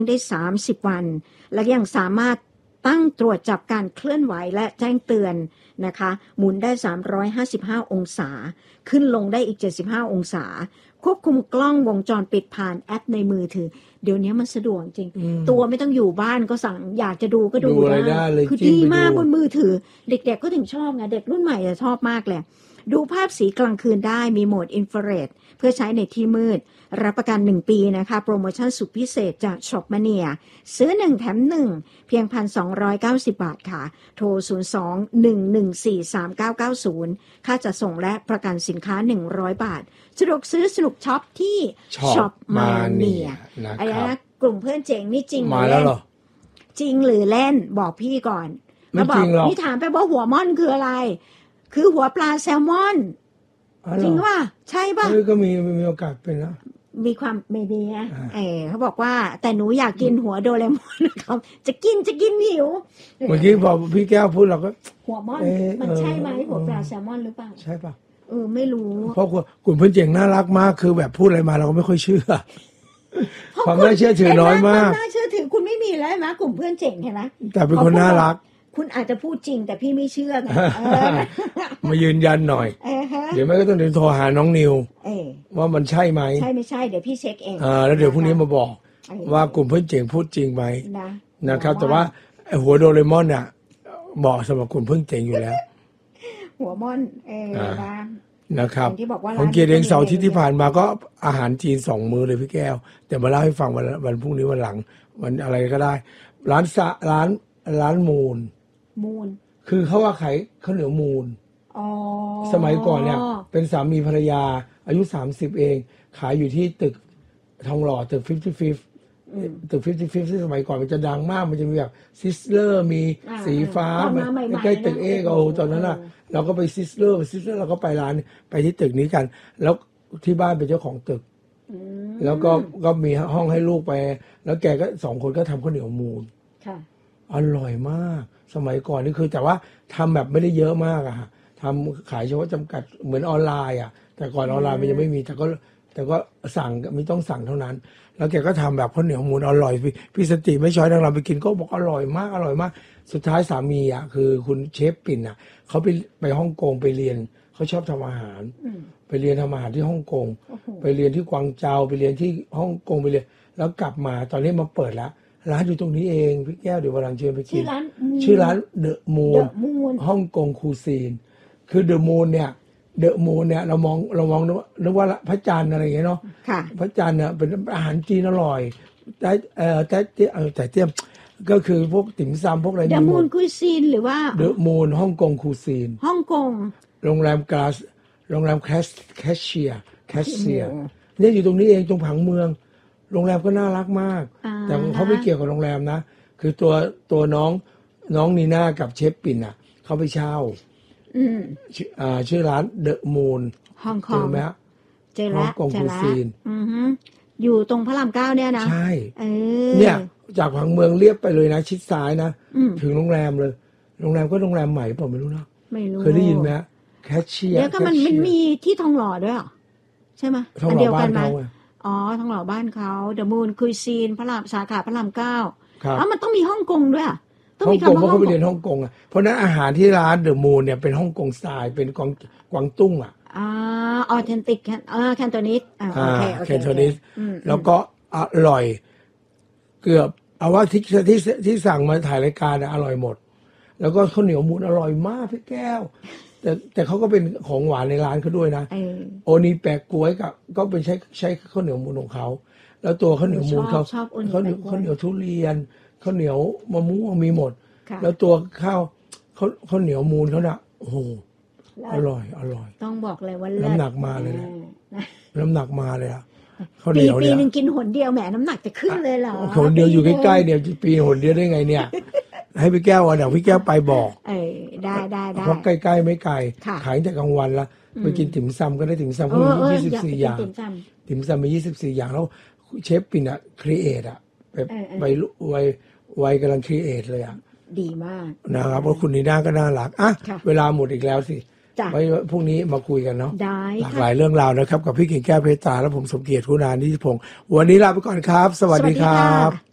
ได้30 วันและยังสามารถตั้งตรวจจับการเคลื่อนไหวและแจ้งเตือนนะคะหมุนได้355องศาขึ้นลงได้อีก75องศาควบคุมกล้องวงจรปิดผ่านแอปในมือถือเดี๋ยวนี้มันสะดวกจริงตัวไม่ต้องอยู่บ้านก็สั่งอยากจะดูก็ดูได้คือดีมากบนมือถือเด็กๆก็ถึงชอบไงเด็กรุ่นใหม่จะชอบมากเลยดูภาพสีกลางคืนได้มีโหมดอินฟราเรดเพื่อใช้ในที่มืดรับประกัน1 ปีนะคะโปรโมชั่นสุดพิเศษจาก Shopmania ซื้อ1แถม1เพียง 1,290 บาทค่ะโทร 02-114-3990 ค่าจัดส่งและประกันสินค้า100 บาทสะดวกซื้อสนุกช็อปที่ Shopmania ไอ้นะกลุ่มเพื่อนเจ๋งนี่จริงหรือเล่นจริงหรือเล่นบอกพี่ก่อนไม่จริงหรอกพี่ถามไปว่าหัวม่อนคืออะไรคือหัวปลาแซลมอนจริงป่ะใช่ป่ะก็มีโอกาสเป็นนะมีความไม่ดีนะเขาบอกว่าแต่หนูอยากกินหัวโดเรมอนนะครับจะกินหิวเมื่อกี้พอพี่แก้วพูดเราก็หัวม่อนมันใช่ไหมหัวปลาแซลมอนหรือเปล่าใช่ป่ะไม่รู้เพราะกลุ่มเพื่อนเจ๋งน่ารักมากคือแบบพูดอะไรมาเราก็ไม่ค่อยเชื่อความน่าเชื่อถือน้อยมากน่าเชื่อถือคุณไม่มีแล้วนะกลุ่มเพื่อนเจ๋งเห็นไหมแต่เป็นคนน่ารักคุณอาจจะพูดจริงแต่พี่ไม่เชื่อไงมายืนยันหน่อยเดี๋ยวแม่ก็ต้องโทรหาน้องนิวว่ามันใช่ไหมใช่ไม่ใช่เดี๋ยวพี่เช็คเองแล้วเดี๋ยวพรุ่งนี้มาบอกว่ากลุ่มเพื่อนเจ๋งพูดจริงไหมนะครับแต่ว่าหัวโดเรมอนน่ะเหมาะสำหรับกลุ่มเพื่อนเจ๋งอยู่แล้วหัวม่อนนะครับผมเกียรติเองเสาร์ที่ผ่านมาก็อาหารจีน2 มื้อเลยพี่แก้วแต่มาเล่าให้ฟังวันพรุ่งนี้วันหลังวันอะไรก็ได้ร้านมูลคือเขาว่าขายข้าวเหนียวมูลสมัยก่อนเนี่ยเป็นสามีภรรยาอายุ30เองขายอยู่ที่ตึกทองหล่อตึก55ตึก55ที่สมัยก่อนมันจะดังมากมันจะมีแบบซิสเลอร์มีสีฟ้าใกล้ตึกเอกตอนนั้นน่ะเราก็ไปซิสเลอร์เราก็ไปร้านไปที่ตึกนี้กันแล้วที่บ้านเป็นเจ้าของตึกแล้วก็มีห้องให้ลูกไปแล้วแกก็2 คนก็ทำข้าวเหนียวมูลอร่อยมากสมัยก่อนนี่คือแต่ว่าทำแบบไม่ได้เยอะมากอะฮะทำขายเฉพาะจำกัดเหมือนออนไลน์อะแต่ก่อนออนไลน์มันยังไม่มีแต่ก็สั่งไม่ต้องสั่งเท่านั้นแล้วแกก็ทำแบบข้าวเหนียวมูลอร่อยพี่สติไม่ช้อยทางเราไปกินก็บอกอร่อยมากสุดท้ายสามีอะคือคุณเชฟปิ่นอะเขาไปฮ่องกงไปเรียนเขาชอบทำอาหารไปเรียนทำอาหารที่ฮ่องกงไปเรียนที่กวางโจวไปเรียนที่ฮ่องกงไปเรียนแล้วกลับมาตอนนี้มาเปิดแล้วร้านอยู่ตรงนี้เองพี่แก้วเดี๋ยววันหลังเชิญไปกินชื่อร้านเดอะมูนฮ่องกงคูซีนคือเดอะมูนเนี่ยเรามองนึกว่าพระจันทร์อะไรอย่างเงี้ยเนาะพระจันทร์เนี่ยเป็นอาหารจีนอร่อยแต่เตี้ยมก็คือพวกติ๋มซำพวกอะไรเดอะมูนคูซีนหรือว่าเดอะมูนฮ่องกงคูซีนฮ่องกงโรงแรมแคชเชียร์เนี่ยอยู่ตรงนี้เองตรงผังเมืองโรงแรมก็น่ารักมากแต่เขาไม่เกี่ยวกับโรงแรมนะคือตัวน้องนีน่ากับเชฟปิ่นอ่ะเขาไปเช่าชื่อร้านเดอะมูนฮ่องกงเจอไหมเจอแล้วฮ่องกงคูซีนอยู่ตรงพระราม9เนี่ยนะใช่เนี่ยจากผังเมืองเรียบไปเลยนะชิดซ้ายนะถึงโรงแรมเลยโรงแรมก็โรงแรมใหม่เปล่าไม่รู้นะไม่รู้เคยได้ยินไหมแคชเชียร์เดี๋ยวก็มันมีที่ทองหล่อด้วยใช่ไหมอันเดียวกันไหมทองหล่อบ้านเขาเดอะมูนคุยซีนสาขาพระราม9มันต้องมีฮ่องกงด้วยต้องมีคำว่าฮ่องกงเพราะเขาไปเรียนฮ่องกงเพราะนั้นอาหารที่ร้านเดอะมูนเนี่ยเป็นฮ่องกงสไตล์เป็นกวางตุ้งออเทนติกแคนโตนิสแคนโตนิสแล้วก็อร่อยเกือบเอาว่าที่สั่งมาถ่ายรายการอร่อยหมดแล้วก็ข้าวเหนียวมูนอร่อยมากพี่แก้วแต่เขาก็เป็นของหวานในร้านเขาด้วยนะโอนีแปะกล้วยก็เป็นใช้ข้าวเหนียวมูนของเขาแล้วตัวข้าวเหนียวมูนเขาข้าวเหนียวทุเรียนข้าวเหนียวมะม่วงมีหมดแล้วตัวข้าวเหนียวมูนเขาน่ะโอ้โหอร่อยต้องบอกเลยว่าน้ำหนักมาเลยนะน้ำหนักมาเลยอะข้าวเหนียวเนี่ยปีนึงกินหนเดียวแหมน้ำหนักจะขึ้นเลยเหรอหนเดียวอยู่ใกล้ๆเนี่ยปีหนเดียวได้ไงเนี่ยให้พี่แก้วเดี๋ยวพี่แก้วไปบอกได้เพราะใกล้ๆไม่ไกลขายแต่กลางวันละไปกินติ๋มซำก็ได้ติ๋มซำเขามี24อย่างติ๋มซำมี24อย่างแล้วเชฟปิ่นอะครีเอทอะวัยกำลังครีเอทเลยอะดีมากนะครับเพราะคุณนีน่าก็น่ารักเวลาหมดอีกแล้วสิไว้พรุ่งนี้มาคุยกันเนาะหลากหลายเรื่องราวนะครับกับพี่กิ่งแก้วเพชรตาและผมสมเกียรติคุณานิติพงศ์วันนี้ลาไปก่อนครับสวัสดีครับ